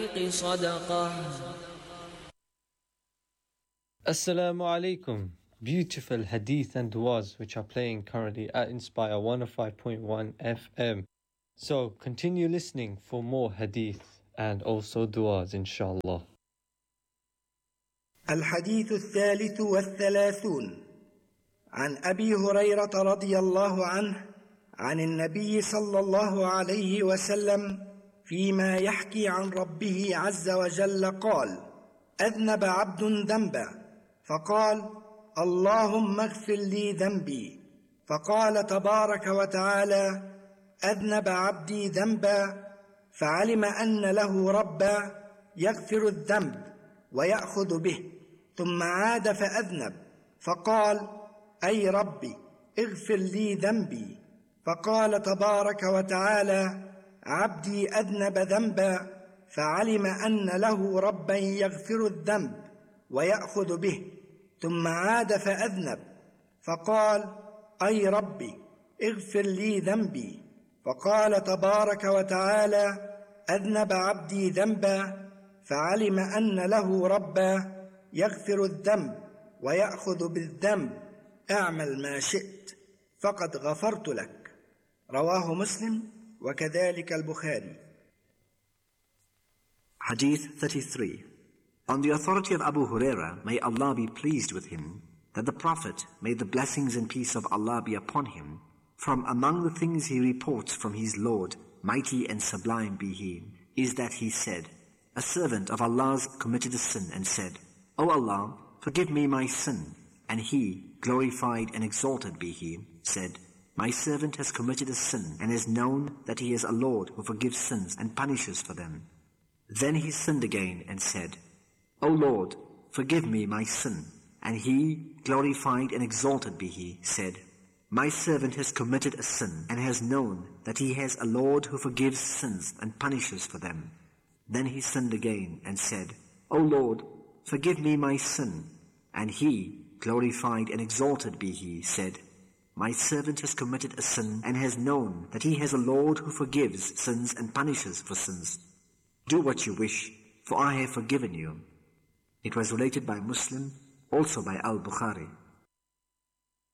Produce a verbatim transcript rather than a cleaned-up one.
صدقة. Assalamu alaikum. Beautiful hadith and du'as which are playing currently at Inspire one oh five point one F M. So continue listening for more hadith and also du'as inshallah. الحديث الثالث والثلاثون عن أبي هريرة رضي الله عنه عن النبي صلى الله عليه وسلم فيما يحكي عن ربه عز وجل قال: أذنب عبد ذنبا فقال: اللهم اغفر لي ذنبي، فقال تبارك وتعالى: أذنب عبدي ذنبا، فعلم أن له ربا يغفر الذنب ويأخذ به، ثم عاد فأذنب فقال: أي ربي اغفر لي ذنبي، فقال تبارك وتعالى: عبدي أذنب ذنبا، فعلم أن له ربا يغفر الذنب ويأخذ به، ثم عاد فأذنب فقال: أي ربي اغفر لي ذنبي، فقال تبارك وتعالى: أذنب عبدي ذنبا، فعلم أن له ربا يغفر الذنب ويأخذ بالذنب، اعمل ما شئت فقد غفرت لك. رواه مسلم وكذلك البخاري. Hadith thirty-three. On the authority of Abu Huraira, may Allah be pleased with him, that the Prophet, may the blessings and peace of Allah be upon him, from among the things he reports from his Lord, mighty and sublime be he, is that he said, a servant of Allah's committed a sin and said, O Allah, forgive me my sin. And he, glorified and exalted be he, said, my servant has committed a sin and has known that he is a Lord who forgives sins and punishes for them. Then he sinned again and said, O Lord, forgive me my sin. And he, glorified and exalted be he, said, my servant has committed a sin and has known that he has a Lord who forgives sins and punishes for them. Then he sinned again and said, O Lord, forgive me my sin. And he, glorified and exalted be he, said, my servant has committed a sin and has known that he has a Lord who forgives sins and punishes for sins. Do what you wish, for I have forgiven you. It was related by Muslim, also by Al-Bukhari.